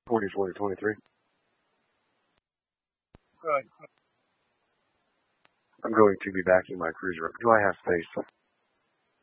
40-40-23. Good. I'm going to be backing my cruiser up. Do I have space?